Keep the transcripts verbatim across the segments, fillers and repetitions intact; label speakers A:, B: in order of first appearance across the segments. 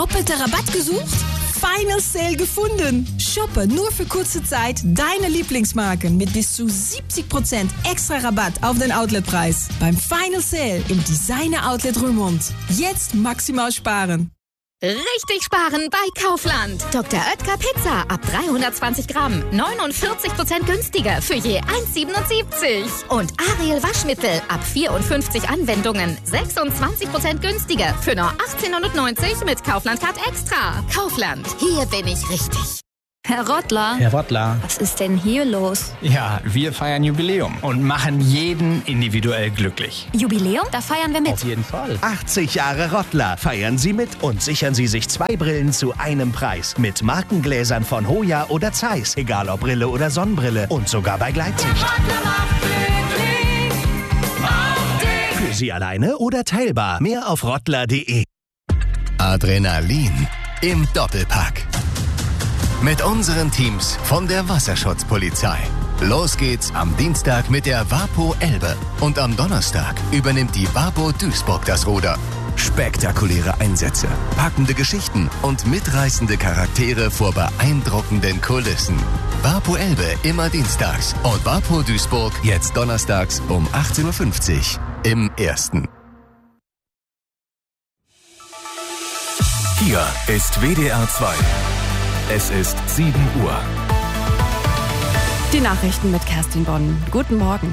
A: Doppelter Rabatt gesucht? Final Sale gefunden. Shoppe nur für kurze Zeit deine Lieblingsmarken mit bis zu siebzig Prozent extra Rabatt auf den Outletpreis. Beim Final Sale im Designer Outlet Römond. Jetzt maximal sparen.
B: Richtig sparen bei Kaufland. Doktor Oetker Pizza ab dreihundertzwanzig Gramm. neunundvierzig Prozent günstiger für je eins Komma siebenundsiebzig. Und Ariel Waschmittel ab vierundfünfzig Anwendungen. sechsundzwanzig Prozent günstiger für nur achtzehnhundertneunzig mit Kaufland Card Extra. Kaufland, hier bin ich richtig.
C: Herr Rottler.
D: Herr Rottler.
C: Was ist denn hier los?
D: Ja, wir feiern Jubiläum und machen jeden individuell glücklich.
C: Jubiläum? Da feiern wir mit.
D: Auf jeden Fall.
E: achtzig Jahre Rottler. Feiern Sie mit und sichern Sie sich zwei Brillen zu einem Preis. Mit Markengläsern von Hoya oder Zeiss. Egal ob Brille oder Sonnenbrille. Und sogar bei Gleitsicht. Für Sie alleine oder teilbar. Mehr auf rottler punkt de.
F: Adrenalin im Doppelpack. Mit unseren Teams von der Wasserschutzpolizei. Los geht's am Dienstag mit der WaPo Elbe. Und am Donnerstag übernimmt die WaPo Duisburg das Ruder. Spektakuläre Einsätze, packende Geschichten und mitreißende Charaktere vor beeindruckenden Kulissen. WaPo Elbe immer dienstags und WaPo Duisburg jetzt donnerstags um achtzehn Uhr fünfzig im Ersten.
G: Hier ist W D R zwei. Es ist sieben Uhr.
H: Die Nachrichten mit Kerstin Bonn. Guten Morgen.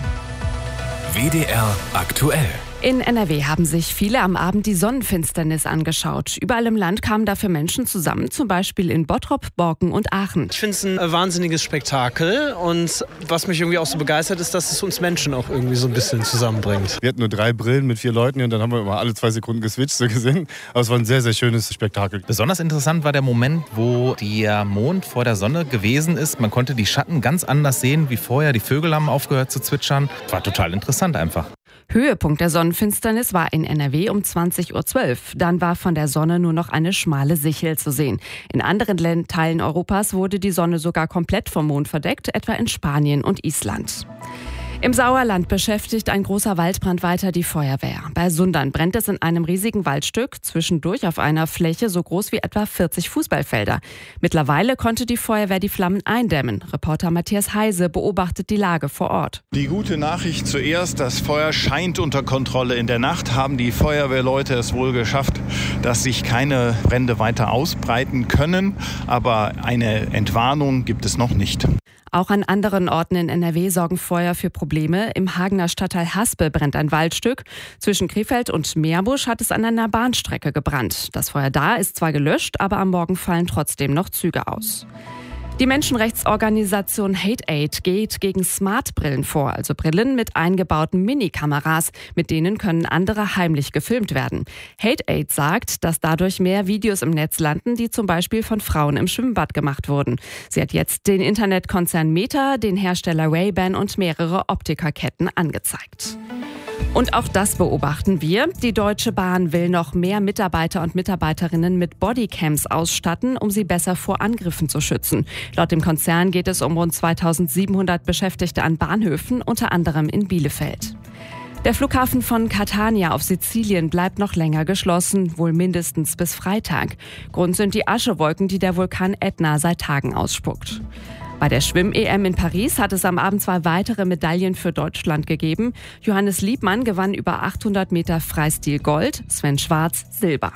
G: W D R aktuell.
H: In N R W haben sich viele am Abend die Sonnenfinsternis angeschaut. Überall im Land kamen dafür Menschen zusammen, zum Beispiel in Bottrop, Borken und Aachen.
I: Ich finde es ein wahnsinniges Spektakel und was mich irgendwie auch so begeistert ist, dass es uns Menschen auch irgendwie so ein bisschen zusammenbringt.
J: Wir hatten nur drei Brillen mit vier Leuten und dann haben wir immer alle zwei Sekunden geswitcht, so gesehen. Aber es war ein sehr, sehr schönes Spektakel.
K: Besonders interessant war der Moment, wo der Mond vor der Sonne gewesen ist. Man konnte die Schatten ganz anders sehen wie vorher. Die Vögel haben aufgehört zu zwitschern. War total interessant einfach.
H: Höhepunkt der Sonnenfinsternis war in N R W um zwanzig Uhr zwölf. Dann war von der Sonne nur noch eine schmale Sichel zu sehen. In anderen Teilen Europas wurde die Sonne sogar komplett vom Mond verdeckt, etwa in Spanien und Island. Im Sauerland beschäftigt ein großer Waldbrand weiter die Feuerwehr. Bei Sundern brennt es in einem riesigen Waldstück, zwischendurch auf einer Fläche so groß wie etwa vierzig Fußballfelder. Mittlerweile konnte die Feuerwehr die Flammen eindämmen. Reporter Matthias Heise beobachtet die Lage vor Ort.
L: Die gute Nachricht zuerst, das Feuer scheint unter Kontrolle. In der Nacht haben die Feuerwehrleute es wohl geschafft, dass sich keine Brände weiter ausbreiten können. Aber eine Entwarnung gibt es noch nicht.
H: Auch an anderen Orten in N R W sorgen Feuer für Probleme. Im Hagener Stadtteil Haspel brennt ein Waldstück. Zwischen Krefeld und Meerbusch hat es an einer Bahnstrecke gebrannt. Das Feuer da ist zwar gelöscht, aber am Morgen fallen trotzdem noch Züge aus. Die Menschenrechtsorganisation Hate-Aid geht gegen Smart-Brillen vor, also Brillen mit eingebauten Minikameras. Mit denen können andere heimlich gefilmt werden. Hate-Aid sagt, dass dadurch mehr Videos im Netz landen, die zum Beispiel von Frauen im Schwimmbad gemacht wurden. Sie hat jetzt den Internetkonzern Meta, den Hersteller Ray-Ban und mehrere Optikerketten angezeigt. Und auch das beobachten wir. Die Deutsche Bahn will noch mehr Mitarbeiter und Mitarbeiterinnen mit Bodycams ausstatten, um sie besser vor Angriffen zu schützen. Laut dem Konzern geht es um rund zweitausendsiebenhundert Beschäftigte an Bahnhöfen, unter anderem in Bielefeld. Der Flughafen von Catania auf Sizilien bleibt noch länger geschlossen, wohl mindestens bis Freitag. Grund sind die Aschewolken, die der Vulkan Ätna seit Tagen ausspuckt. Bei der Schwimm-E M in Paris hat es am Abend zwei weitere Medaillen für Deutschland gegeben. Johannes Liebmann gewann über achthundert Meter Freistil Gold, Sven Schwarz Silber.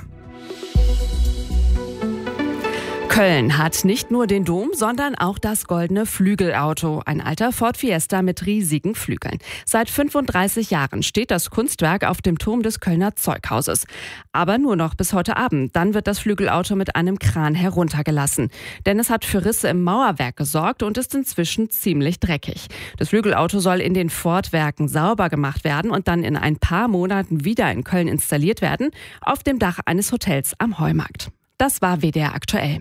H: Köln hat nicht nur den Dom, sondern auch das goldene Flügelauto. Ein alter Ford Fiesta mit riesigen Flügeln. Seit fünfunddreißig Jahren steht das Kunstwerk auf dem Turm des Kölner Zeughauses. Aber nur noch bis heute Abend. Dann wird das Flügelauto mit einem Kran heruntergelassen. Denn es hat für Risse im Mauerwerk gesorgt und ist inzwischen ziemlich dreckig. Das Flügelauto soll in den Ford-Werken sauber gemacht werden und dann in ein paar Monaten wieder in Köln installiert werden, auf dem Dach eines Hotels am Heumarkt. Das war W D R aktuell.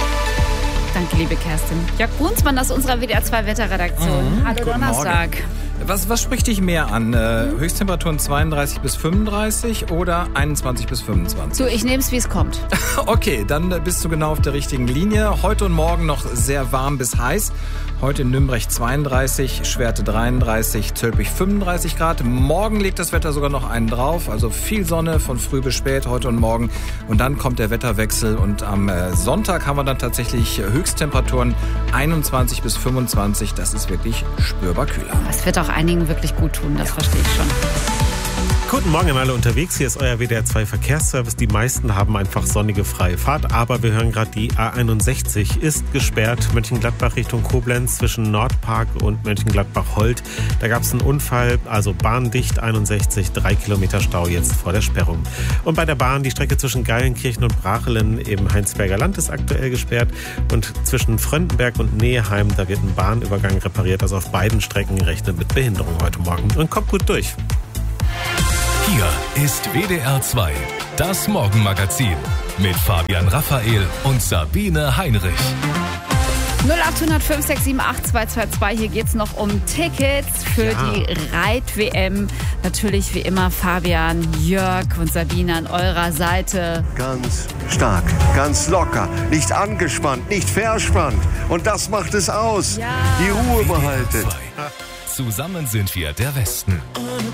C: Danke, liebe Kerstin. Jörg Brunsmann aus unserer W D R zwei Wetterredaktion.
L: Mhm,
C: Hallo
L: guten
C: Donnerstag.
L: Morgen.
M: Was, was spricht dich mehr an? Äh, mhm. Höchsttemperaturen zweiunddreißig bis fünfunddreißig oder einundzwanzig bis fünfundzwanzig?
N: Du, ich nehme es, wie es kommt.
M: Okay, dann bist du genau auf der richtigen Linie. Heute und morgen noch sehr warm bis heiß. Heute in Nürnberg zweiunddreißig, Schwerte dreiunddreißig, Zülpich fünfunddreißig Grad. Morgen legt das Wetter sogar noch einen drauf. Also viel Sonne von früh bis spät heute und morgen. Und dann kommt der Wetterwechsel. Und am Sonntag haben wir dann tatsächlich Höchsttemperaturen einundzwanzig bis fünfundzwanzig. Das ist wirklich spürbar kühler.
N: Das wird auch einigen wirklich gut tun, das ja. verstehe ich schon.
O: Guten Morgen an alle unterwegs, hier ist euer W D R zwei Verkehrsservice. Die meisten haben einfach sonnige freie Fahrt, aber wir hören gerade, die A einundsechzig ist gesperrt. Mönchengladbach Richtung Koblenz zwischen Nordpark und Mönchengladbach-Holt. Da gab es einen Unfall, also bahndicht einundsechzig, drei Kilometer Stau jetzt vor der Sperrung. Und bei der Bahn die Strecke zwischen Geilenkirchen und Brachelen im Heinsberger Land ist aktuell gesperrt. Und zwischen Fröndenberg und Neheim, da wird ein Bahnübergang repariert. Also auf beiden Strecken rechnet mit Behinderung heute Morgen. Und kommt gut durch.
G: Hier ist W D R zwei, das Morgenmagazin mit Fabian Raphael und Sabine Heinrich.
N: null acht null null fünf sechs sieben acht zwei zwei zwei. Hier geht es noch um Tickets für ja. die Reit-W M. Natürlich wie immer Fabian, Jörg und Sabine an eurer Seite.
P: Ganz stark, ganz locker, nicht angespannt, nicht verspannt. Und das macht es aus. Ja. Die Ruhe behalten.
G: Zusammen sind wir der Westen.